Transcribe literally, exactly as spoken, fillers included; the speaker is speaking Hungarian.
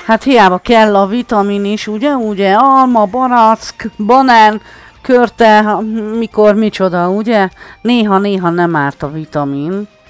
Hát hiába kell a vitamin is, ugye? Ugye alma, barack, banán, körte, mikor micsoda, ugye? Néha-néha nem árt a vitamin.